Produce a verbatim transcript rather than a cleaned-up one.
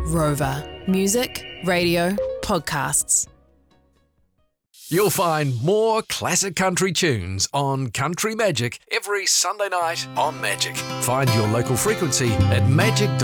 Rover. Music, radio, podcasts. You'll find more classic country tunes on Country Magic every Sunday night on Magic. Find your local frequency at magic.